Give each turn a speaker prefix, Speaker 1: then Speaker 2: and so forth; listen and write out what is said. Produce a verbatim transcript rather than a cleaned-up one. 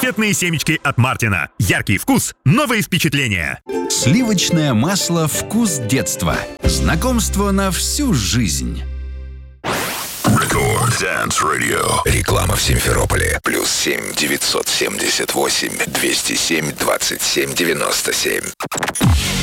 Speaker 1: Конфетные семечки от Мартина. Яркий вкус, новые впечатления.
Speaker 2: Сливочное масло «Вкус детства». Знакомство на всю жизнь.
Speaker 3: Рекорд Dance Radio. Реклама в Симферополе. Плюс семь девятьсот семьдесят восемь двести семь двадцать семь девяносто семь.